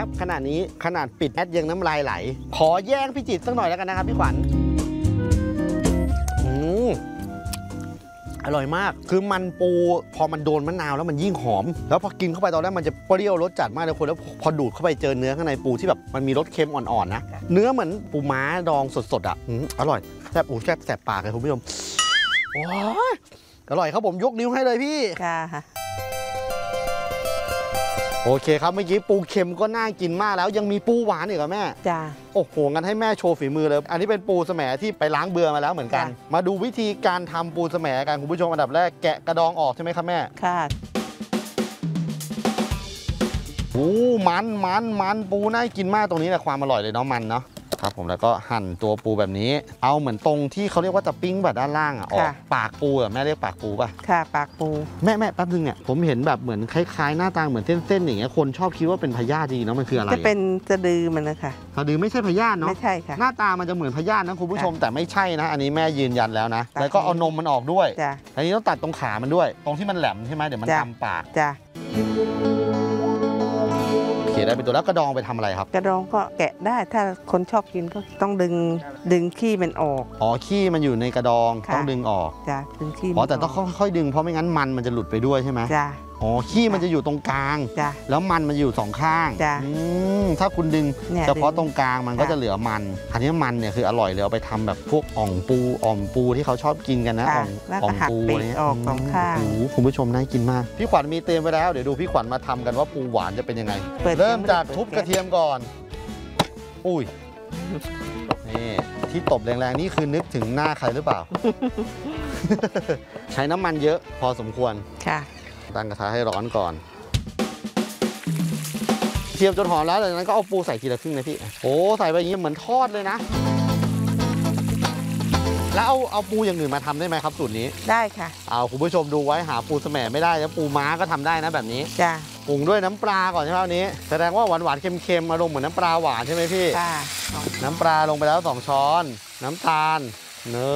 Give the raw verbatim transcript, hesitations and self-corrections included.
ครับขนาดนี้ขนาดปิดแอดยังน้ำลายไหลขอแย่งพี่จิตสักหน่อยแล้วกันนะครับพี่ขวัญอืมอร่อยมากคือมันปูพอมันโดนมะนาวแล้วมันยิ่งหอมแล้วพอกินเข้าไปตอนแรกมันจะเปรี้ยวรสจัดมากเลยคนแล้วพอดูดเข้าไปเจอเนื้อข้างในปูที่แบบมันมีรสเค็มอ่อนๆนะเนื้อเหมือนปูม้าดองสดๆอ่ะอร่อยแซ่บอูแซ่บแสบปากเลยคุณผู้ชมโอ้ยอร่อยครับผมยกนิ้วให้เลยพี่ค่ะโอเคครับเมื่อกี้ปูเค็มก็น่ากินมากแล้วยังมีปูหวานอีกเหรอแม่จ้าโอ้โหงั้นให้แม่โชว์ฝีมือเลยอันนี้เป็นปูแสมที่ไปล้างเบื่อมาแล้วเหมือนกันมาดูวิธีการทำปูแสมกันคุณผู้ชมอันดับแรกแกะกระดองออกใช่ไหมครับแม่ค่ะโอ้มันมันมันปูน่ากินมากตรงนี้แหละความอร่อยเลยเนาะมันเนาะครับผมแล้วก็หั่นตัวปูแบบนี้เอาเหมือนตรงที่เขาเรียกว่าตะปิ้งแบบด้านล่างอ่ะออกปากปูอ่ะแม่เรียกปากปูป่ะค่ะปากปูแม่แม่แป๊บนึงเนี่ยผมเห็นแบบเหมือนคล้ายๆหน้าตาเหมือนเส้นๆอย่างเงี้ยคนชอบคิดว่าเป็นพยาธิดีเนาะมันคืออะไรจะเป็นสะดือมันนะคะสะดือไม่ใช่พยาธิเนาะไม่ใช่ค่ะหน้าตามันจะเหมือนพยาธินะคุณผู้ชมแต่ไม่ใช่นะอันนี้แม่ยืนยันแล้วนะแล้วก็เอานมมันออกด้วยจ้ะอันนี้ต้องตัดตรงขามันด้วยตรงที่มันแหลมใช่ไหมเดี๋ยวมันทำปากจ้ะเขียนได้เป็นตัวแล้วกระดองไปทำอะไรครับกระดองก็แกะได้ถ้าคนชอบกินก็ต้องดึงดึงขี้มันออกอ๋อขี้มันอยู่ในกระดองต้องดึงออกจ้ะดึงขี้อ๋อแต่ต้องค่อยๆดึงเพราะไม่งั้นมันมันจะหลุดไปด้วยใช่ไหมจ้ะอ๋อขี้มันจะอยู่ตรงกลางจ้ะแล้วมันมันอยู่สองข้างจ้ะถ้าคุณดึงเฉพาะตรงกลางมันก็จะเหลือมันอันนี้มันเนี่ยคืออร่อยเลยเอาไปทำแบบพวกอ่องปูอ่อมปูที่เขาชอบกินกันนะอ่องอ่องปูเนี่ยออกสองข้างโอ้โหคุณผู้ชมน่ากินมากพี่ขวัญมีเตรียมไว้แล้วเดี๋ยวดูพี่ขวัญมาทำกันว่าปูหวานจะเป็นยังไงเริ่มจากทุบกระเทียมก่อนอุ้ยนี่ที่ตบแรงๆนี่คือนึกถึงหน้าใครหรือเปล่า ใช้น้ำมันเยอะพอสมควรค่ะตั้งกระทะให้ร้อนก่อนเทียมจนหอมแล้วจากนั้นก็เอาปูใส่ทีละครึ่งนะพี่โอ้ใส่ไปอย่างนี้เหมือนทอดเลยนะแล้วเอาเอาปูอย่างอื่นมาทำได้ไหมครับสูตรนี้ได้ค่ะเอาคุณผู้ชมดูไว้หาปูแสมไม่ได้แล้วปูม้าก็ทำได้นะแบบนี้จ้ะปรุงด้วยน้ำปลาก่อนใช่ไหมวันนี้แสดงว่าหวานหวานเค็มๆอารมณ์เหมือนน้ำปลาหวานใช่ไหมพี่ค่ะน้ำปลาลงไปแล้วสองช้อนน้ำตาลเนย